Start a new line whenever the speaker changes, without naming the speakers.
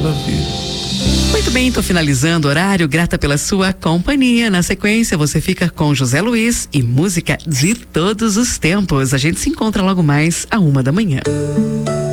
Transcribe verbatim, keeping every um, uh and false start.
pela vida.
Muito bem, tô finalizando o horário, grata pela sua companhia. Na sequência, você fica com José Luiz e música de todos os tempos. A gente se encontra logo mais à uma da manhã.